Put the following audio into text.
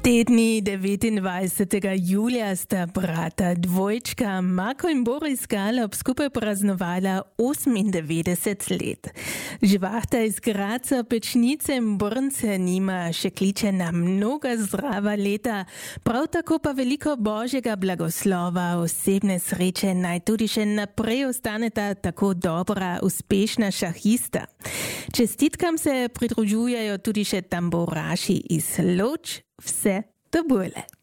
Te dni 29. julija sta brata dvojčka Marko in Boris Galop skupaj praznovala 98 let. Živahta iz Graca, Pečnice in Brnce njima še kliče na mnoga zdrava leta, prav tako pa veliko božjega blagoslova, osebne sreče naj tudi še naprej ostaneta tako dobra, uspešna šahista. Čestitkam se pridružujejo tudi še tamboraši iz Loč. Vse to bole.